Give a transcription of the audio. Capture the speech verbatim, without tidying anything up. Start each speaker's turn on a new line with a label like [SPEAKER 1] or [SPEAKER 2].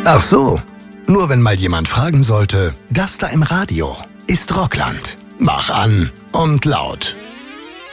[SPEAKER 1] Ach so, nur wenn mal jemand fragen sollte, das da im Radio ist Rockland. Mach an und laut.